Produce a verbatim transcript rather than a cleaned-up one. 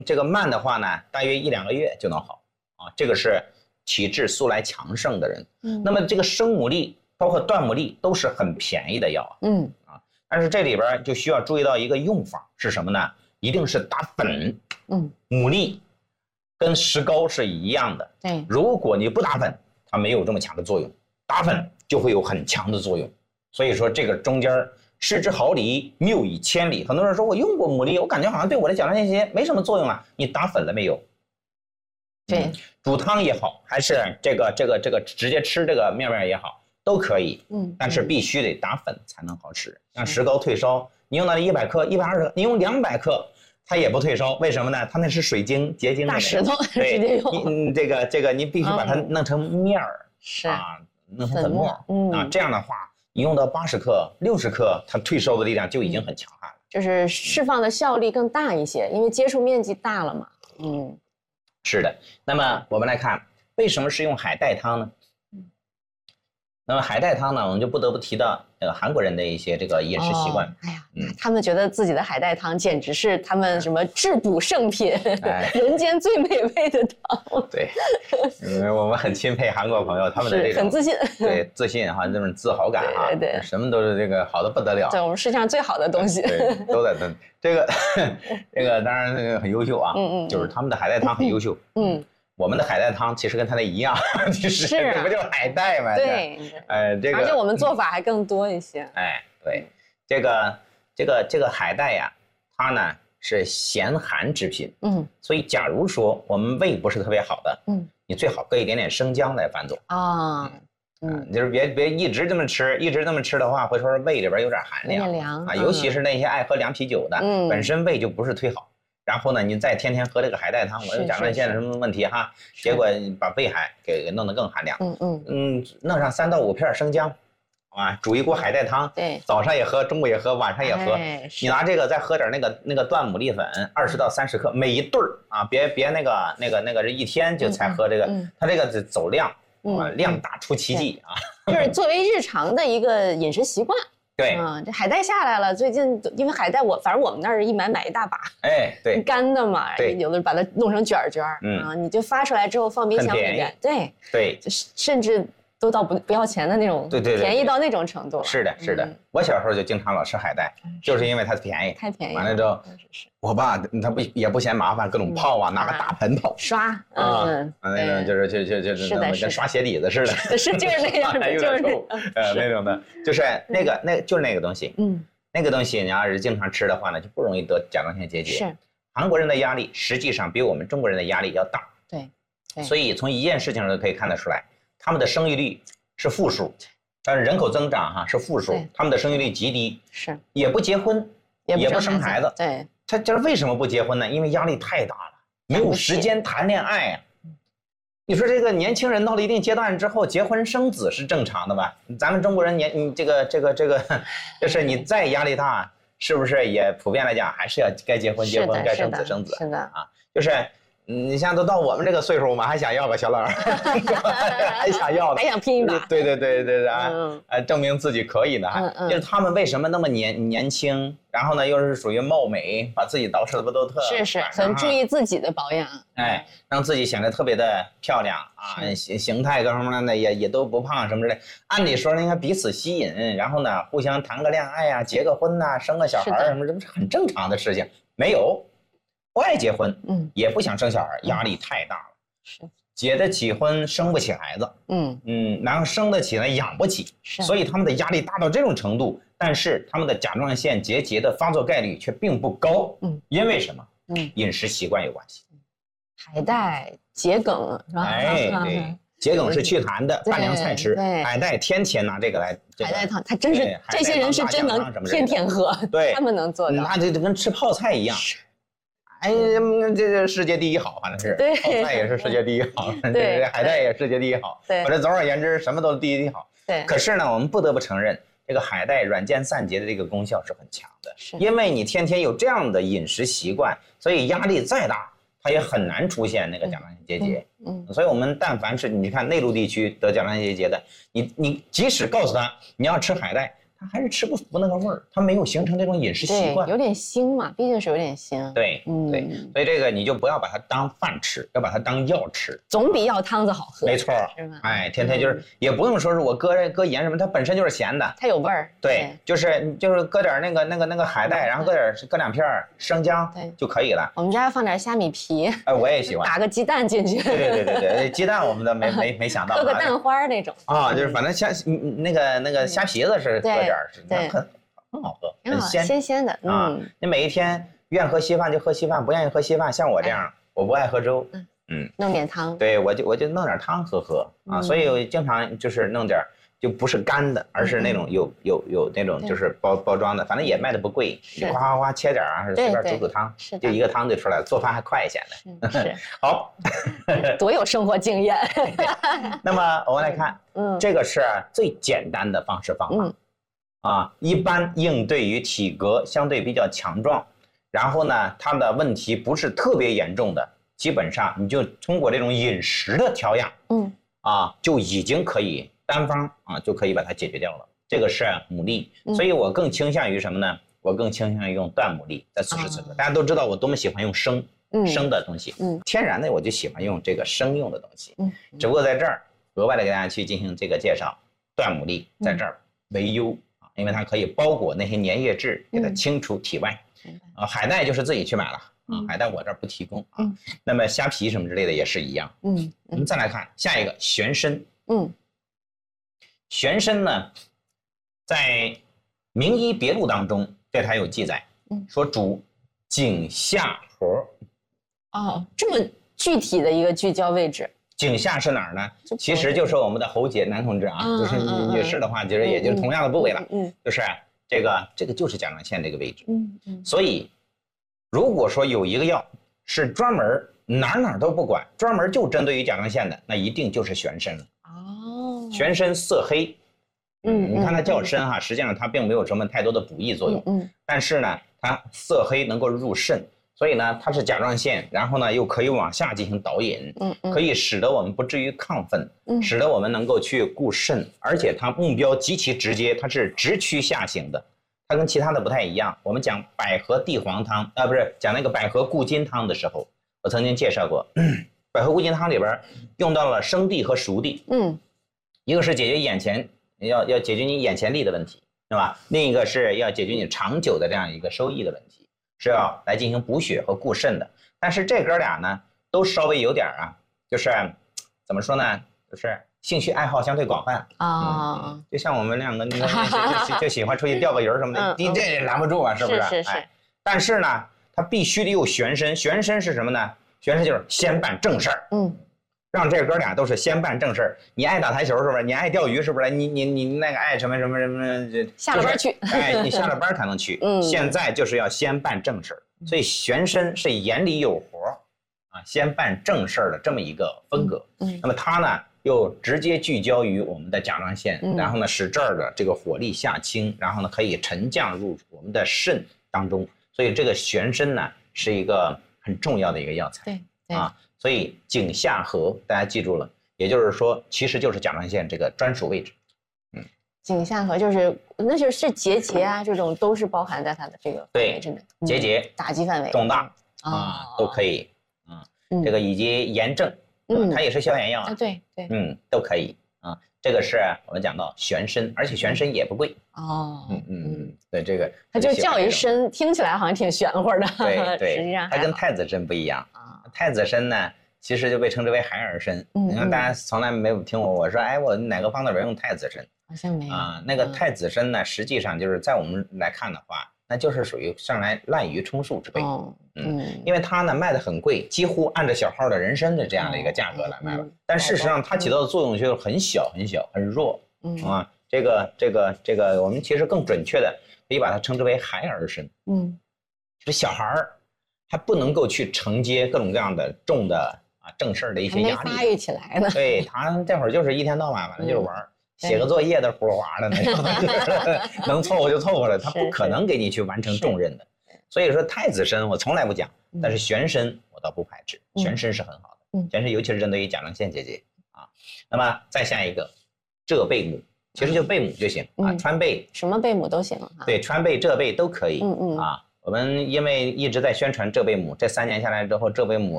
这个慢的话呢，大约一两个月就能好啊。这个是体质素来强盛的人。嗯，那么这个生牡蛎包括断牡蛎都是很便宜的药。嗯啊，但是这里边就需要注意到一个用法是什么呢？一定是打粉。嗯，牡蛎跟石膏是一样的。对，如果你不打粉，它没有这么强的作用；打粉就会有很强的作用。所以说这个中间失之毫厘，谬以千里。很多人说我用过牡蛎，我感觉好像对我的甲状腺结节没什么作用啊。你打粉了没有？对、嗯，煮汤也好，还是这个这个这个直接吃这个面面也好，都可以。嗯，但是必须得打粉才能好吃。像石膏退烧，你用到一百克、一百二十克，你用两百克，它也不退烧。为什么呢？它那是水晶结晶的、那个、 大石头，直接用。 你这个这个你必须把它弄成面儿、嗯，是啊，弄成粉末。嗯啊，这样的话。你用到八十克、六十克，它退烧的力量就已经很强悍了， 就是释放的效力更大一些，因为接触面积大了嘛。嗯， 是的。那么我们来看，为什么是用海带汤呢？嗯，那么海带汤呢，我们就不得不提到这个韩国人的一些这个饮食习惯。哦、 哎呀，嗯，他们觉得自己的海带汤简直是他们什么质补圣品，哎、人间最美味的汤。 对，因为我们很钦佩韩国朋友，他们的这种很自信， 对自信哈，这种自豪感啊， 对对对， 什么都是这个好的不得了。 对，我们世界上最好的东西， 对，都在这。这个这个当然这个很优秀啊，嗯嗯，就是他们的海带汤很优秀，嗯。我们的海带汤其实跟它的一样，其实这不就是海带吗？ 对， 哎，这个而且我们做法还更多一些。 哎，对，这个这个这个海带呀，它呢是咸寒之品，嗯，所以假如说我们胃不是特别好的，嗯，你最好搁一点点生姜来拌做啊，嗯，就是别别一直这么吃，一直这么吃的话，会说胃里边有点寒凉， 有点凉啊，尤其是那些爱喝凉啤酒的，嗯，本身胃就不是忒好。然后呢，你再天天喝这个海带汤，我有甲状腺什么问题哈，结果把胃海给给弄得更寒凉。嗯嗯嗯，弄上三到五片生姜，啊，煮一锅海带汤，对，早上也喝，中午也喝，晚上也喝。哎、你拿这个再喝点那个那个断牡蛎粉，二十到三十克，每一对儿啊，别别那个那个那个是一天就才喝这个，嗯嗯、它这个走量，啊，量大出奇迹啊。 就是作为日常的一个饮食习惯。 对， 嗯，这海带下来了，最近因为海带我反正我们那儿一买买一大把， 哎，对， 干的嘛， 对， 有的把它弄成卷卷儿，嗯啊，你就发出来之后放冰箱里边，对对， 甚至都到不不要钱的那种， 对对， 便宜到那种程度了。 是的，是的，我小时候就经常老吃海带，就是因为它便宜， 太便宜。 完了之后，我爸他不也不嫌麻烦，各种泡啊，拿个大盆泡刷，嗯， 那种就是就就就是那跟刷鞋底子似的， 是就是那样的，就是呃那种的，就是那个那就是那个东西，嗯，那个东西你要是经常吃的话呢，就不容易得甲状腺结节。 是， 韩国人的压力实际上比我们中国人的压力要大， 对， 所以从一件事情上可以看得出来，他们的生育率是负数，但是人口增长哈是负数，他们的生育率极低， 是， 也不结婚，也不生孩子， 对。 他就是为什么不结婚呢？因为压力太大了，没有时间谈恋爱啊。你说这个年轻人到了一定阶段之后，结婚生子是正常的吧？咱们中国人年，你这个这个这个，就是你再压力大，是不是也普遍来讲还是要该结婚结婚，该生子生子？ 是的啊，就是。你像都到我们这个岁数嘛，还想要个小老二，还想要的， 还想拼一把， 对对对对对啊，嗯、呃，证明自己可以呢。嗯嗯、就是他们为什么那么年年轻，然后呢又是属于貌美，把自己捯饬的不都特， 是是，很注意自己的保养， 哎，让自己显得特别的漂亮啊，形形态各方面的也也都不胖什么之类。按理说应该彼此吸引，然后呢互相谈个恋爱啊，结个婚呐、啊，生个小孩什么，这不是很正常的事情？没有。不爱结婚，嗯，也不想生小孩，压力太大了。是，结得起婚，生不起孩子，嗯嗯，然后生得起呢，养不起，是，所以他们的压力大到这种程度，但是他们的甲状腺结节的发作概率却并不高，嗯，因为什么？嗯，饮食习惯有关系。 海带、桔梗是吧？ 哎，对，桔梗是祛痰的，大凉菜吃。海带天天拿这个来， 海带汤，他真是这些人是真能天天喝， 对， 他们能做到， 那这跟吃泡菜一样。哎，这这世界第一好，反正是泡菜也是世界第一好，对，海带也世界第一好，对，反正总而言之，什么都是第一好。对。可是呢，我们不得不承认，这个海带软坚散结的这个功效是很强的，是因为你天天有这样的饮食习惯，所以压力再大，它也很难出现那个甲状腺结节。嗯。所以我们但凡是你看内陆地区得甲状腺结节的，你你即使告诉他你要吃海带， 他还是吃不服那个味儿，他没有形成这种饮食习惯， 有点腥嘛，毕竟是有点腥。 对，嗯、对，所以这个你就不要把它当饭吃，要把它当药吃， 总比药汤子好喝。 没错，是吧？哎，天天就是、嗯、也不用说是我搁搁盐什么，它本身就是咸的， 它有味儿。 对，就是就是搁点那个那个那个海带，然后搁点搁两片生姜就可以了。 我们家放点虾米皮， 哎，我也喜欢， 打个鸡蛋进去。 对对对对对，鸡蛋我们都没没没想到， 搁个蛋花那种啊，就是反正虾那个那个虾皮子是搁点是对。 很很好喝，很鲜鲜鲜的啊！你每一天愿喝稀饭就喝稀饭，不愿意喝稀饭，像我这样，我不爱喝粥， 嗯，弄点汤， 对我就我就弄点汤喝喝啊，所以我经常就是弄点，就不是干的，而是那种有有有那种就是包包装的，反正也卖的不贵，你哗哗哗切点啊，随便煮煮汤，就一个汤就出来了，做饭还快一些的。是好， 多有生活经验。 那么我们来看，嗯，这个是最简单的方式方法。啊，一般应对于体格相对比较强壮，然后呢，他的问题不是特别严重的，基本上你就通过这种饮食的调养，嗯，啊，就已经可以单方啊就可以把它解决掉了。这个是牡蛎，所以我更倾向于什么呢？我更倾向于用断牡蛎。在此时此刻，大家都知道我多么喜欢用生，生的东西，嗯，天然的我就喜欢用这个生用的东西，嗯，只不过在这儿额外的给大家去进行这个介绍，断牡蛎在这儿为优。因为它可以包裹那些粘液质，给它清除体外。啊，海带就是自己去买了啊，海带我这儿不提供啊。那么虾皮什么之类的也是一样。嗯，我们再来看下一个玄参。嗯，玄参呢，在《名医别录》当中对它有记载，说主颈下颌。 哦，这么具体的一个聚焦位置。 颈下是哪儿呢？其实就是我们的喉结，男同志啊，就是女士的话，其实也就是同样的部位了。嗯，就是这个这个就是甲状腺这个位置。嗯嗯。所以，如果说有一个药是专门哪哪都不管，专门就针对于甲状腺的，那一定就是玄参了。哦。玄参色黑，嗯，你看它叫参哈，实际上它并没有什么太多的补益作用。嗯。但是呢，它色黑能够入肾。所以呢，它是甲状腺，然后呢又可以往下进行导引，嗯，可以使得我们不至于亢奋，嗯，使得我们能够去固肾，而且它目标极其直接，它是直趋下行的，它跟其他的不太一样。我们讲百合地黄汤啊，不是讲那个百合固金汤的时候，我曾经介绍过，百合固金汤里边用到了生地和熟地，嗯，一个是解决眼前要要解决你眼前利的问题，是吧？另一个是要解决你长久的这样一个收益的问题。是要来进行补血和固肾的，但是这哥俩呢，都稍微有点啊，就是怎么说呢，就是兴趣爱好相对广泛啊、嗯，就像我们两个，就就就喜欢出去钓个鱼什么的，你、嗯、这也拦不住啊，是不是？ 是是是。 哎，但是呢，它必须得有玄参，玄参是什么呢？玄参就是先办正事儿，嗯。让这哥俩都是先办正事儿。你爱打台球是不是？你爱钓鱼是不是？你你你那个爱什么什么什么？ 这下了班去， 哎，你下了班才能去。嗯，现在就是要先办正事儿，所以玄参是眼里有活啊，先办正事儿的这么一个风格。嗯，那么它呢又直接聚焦于我们的甲状腺，嗯、然后呢使这儿的这个火力下倾，然后呢可以沉降入我们的肾当中，所以这个玄参呢是一个很重要的一个药材。 对，对啊。所以颈下颌大家记住了，也就是说，其实就是甲状腺这个专属位置。 嗯，颈下颌就是那就是结节啊，这种都是包含在它的这个范围之内。 结节、 打击范围、 重大啊都可以啊。这个以及炎症，嗯，它也是消炎药啊。 对对， 嗯，都可以啊。这个是我们讲到玄参，而且玄参也不贵哦。嗯嗯嗯，对这个， 它就叫一参，听起来好像挺玄乎的。 对对， 实际上它跟太子参不一样啊。太子参呢，其实就被称之为海尔参。你看，大家从来没有听过我说，哎，我哪个方子里边用太子参？ 好像没有啊。那个太子参呢，实际上就是在我们来看的话，那就是属于上来滥竽充数之辈。嗯，因为它呢卖的很贵，几乎按照小号的人参的这样的一个价格来卖了。但事实上，它起到的作用就是很小很小，很弱。嗯啊，这个这个这个，我们其实更准确的可以把它称之为海尔参。嗯，就是小孩儿。还不能够去承接各种各样的重的啊正事儿的一些压力， 没发育起来呢。 对他这会儿就是一天到晚反正就是玩，嗯、写个作业的葫芦娃的那种，能凑合就凑合了，他不可能给你去完成重任的。所以说太子参我从来不讲，但是玄参我倒不排斥，玄参是很好的，玄参尤其是针对于甲状腺结节啊。那么再下一个，浙贝母， 其实就贝母就行啊，川贝什么贝母都行啊。 对，川贝、浙贝都可以。嗯嗯啊，我们因为一直在宣传浙贝母，这三年下来之后，浙贝母